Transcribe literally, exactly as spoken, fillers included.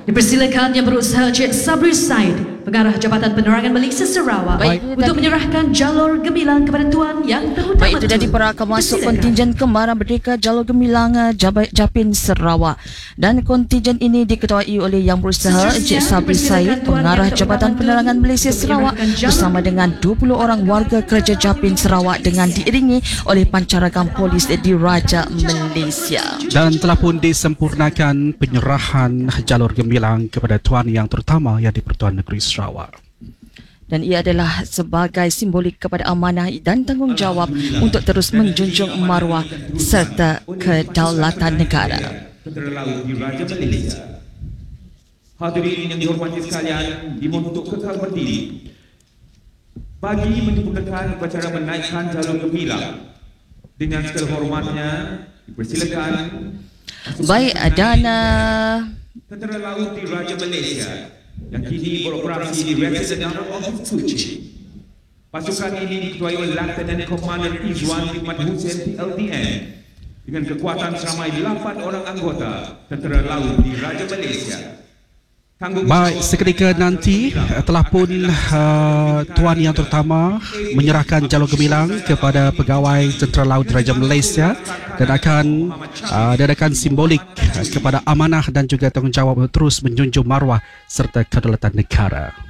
Dipersilakan Yang Berusaha Cik Sabri Said, Pengarah Jabatan Penerangan Malaysia Sarawak, Baik, untuk menyerahkan jalur gemilang kepada Tuan Yang Terutama. Baik, itu tadi para kemasuk kontingen Kembaran Merdeka Jalur Gemilang Jab- Japin Sarawak. Dan kontingen ini diketuai oleh Yang Berusaha Encik Sabri Said, Pengarah Jabatan Penerangan Malaysia Sarawak, bersama dengan dua puluh orang warga kerja Japin Sarawak dengan diiringi oleh pancaragam polis di Raja Malaysia. Dan telah pun disempurnakan penyerahan jalur gemilang kepada Tuan Yang Terutama yang di-Pertuan Negeri Sarawak. Dan ia adalah sebagai simbolik kepada amanah dan tanggungjawab untuk terus menjunjung maruah serta kedaulatan negara. Tentera Laut di Raja Malaysia. Hadirin yang dihormati sekalian, dimohon untuk kekal berdiri bagi menyempurnakan upacara menaikkan jalur gemilang. Dengan segala hormatnya, dipersilakan Baik, dan uh, Tentera Laut di Raja Malaysia yang kini beroperasi di Resident Naval Office Kuching. Pasukan ini diketuai oleh Lieutenant Commander Izwan Hikmat Hussein P L D N dengan kekuatan seramai lapan orang anggota Tentera Laut di Raja Malaysia. Baik, seketika nanti telah pun uh, Tuan Yang Terutama menyerahkan jalur gemilang kepada pegawai Tentera Laut Raja Malaysia dan akan uh, diadakan simbolik kepada amanah dan juga tanggungjawab untuk terus menjunjung maruah serta kedaulatan negara.